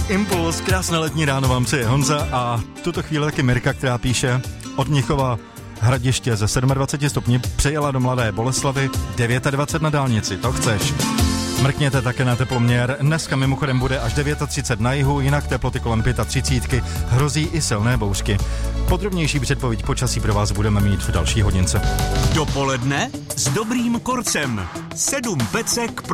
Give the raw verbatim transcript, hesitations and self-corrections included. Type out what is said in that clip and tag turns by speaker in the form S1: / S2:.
S1: Impuls, krásné letní ráno vám přeje Honza a tuto chvíli taky Mirka, která píše od Mnichova Hradiště ze dvacet sedm stupni přejela do Mladé Boleslavi, dvacet devět na dálnici, to chceš. Mrkněte také na teploměr, dneska mimochodem bude až třicet devět na jihu, jinak teploty kolem třicet pět, hrozí i silné bouřky. Podrobnější předpověď počasí pro vás budeme mít v další hodince.
S2: Dopoledne s dobrým korcem. Sedm pecek pro